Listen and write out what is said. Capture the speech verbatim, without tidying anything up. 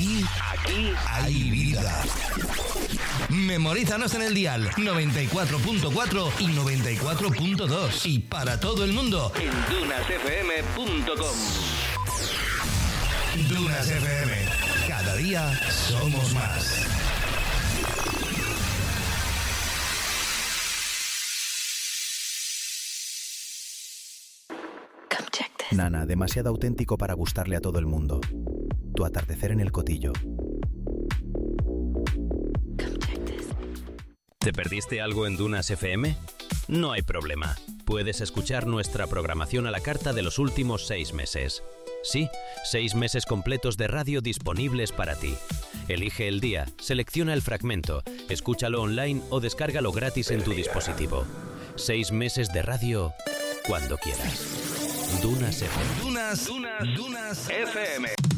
Aquí, aquí hay vida. Memorízanos en el dial noventa y cuatro punto cuatro y noventa y cuatro punto dos y para todo el mundo en dunas f m punto com. Dunas F M. Cada día somos más. Nana, demasiado auténtico para gustarle a todo el mundo. Tu atardecer en el Cotillo. ¿Te perdiste algo en Dunas F M? No hay problema. Puedes escuchar nuestra programación a la carta de los últimos seis meses. Sí, seis meses completos de radio disponibles para ti. Elige el día, selecciona el fragmento, escúchalo online o descárgalo gratis en tu dispositivo. Seis meses de radio cuando quieras. Dunas F M. Dunas, Dunas, Dunas F M.